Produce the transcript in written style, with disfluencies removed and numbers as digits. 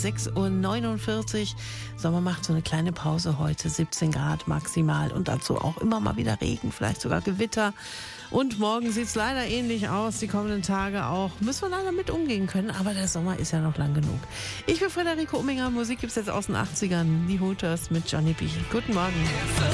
6:49 Uhr. Sommer macht so eine kleine Pause heute, 17 Grad maximal und dazu auch immer mal wieder Regen, vielleicht sogar Gewitter. Und morgen sieht es leider ähnlich aus, die kommenden Tage auch. Müssen wir leider mit umgehen können, aber der Sommer ist ja noch lang genug. Ich bin Friederike Umminger, Musik gibt's jetzt aus den 80ern, die Hooters mit Johnny B. Guten Morgen.